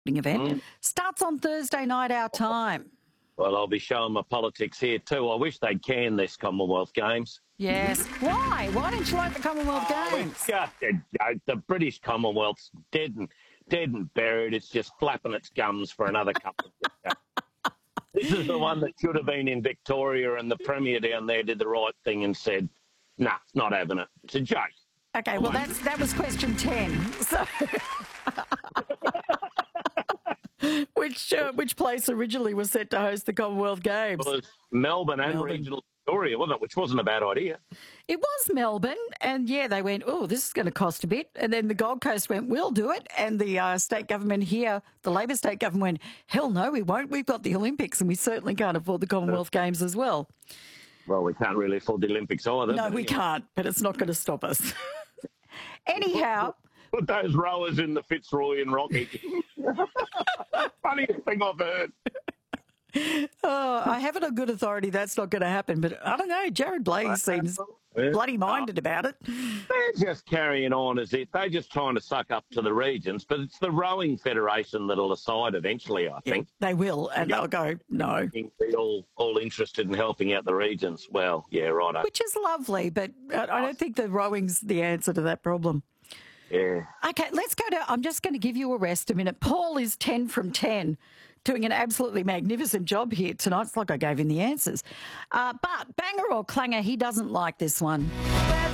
event. Starts on Thursday night our time. Well, I'll be showing my politics here too. I wish they'd can this Commonwealth Games. Yes. Why? Why don't you like the Commonwealth Games? It's just, the British Commonwealth's dead and buried. It's just flapping its gums for another couple of years. This is the one that should have been in Victoria, and the Premier down there did the right thing and said, nah, not having it. It's a joke. Okay, well, that was question 10. So, which place originally was set to host the Commonwealth Games? Well, it was Melbourne and regional Victoria, wasn't it? Which wasn't a bad idea. It was Melbourne, and yeah, they went, oh, this is going to cost a bit. And then the Gold Coast went, we'll do it. And the state government here, the Labor state government went, hell no, we won't. We've got the Olympics, and we certainly can't afford the Commonwealth Games as well. Well, we can't really afford the Olympics either. No, we can't, but it's not going to stop us. Anyhow. Put those rowers in the Fitzroy and Rocky. Funniest thing I've heard. Oh, I have it on good authority that's not going to happen, but I don't know. Jared Blake seems bloody minded about it. They're just carrying on as if they're just trying to suck up to the regions, but it's the Rowing Federation that'll decide eventually, I think. They will, and they'll go, no. They're all interested in helping out the regions. Well, yeah, right. Which is lovely, but I don't think the rowing's the answer to that problem. Yeah. Okay, let's go to, I'm just going to give you a rest a minute. Paul is 10 from 10, doing an absolutely magnificent job here tonight. It's like I gave him the answers. But banger or clanger, he doesn't like this one.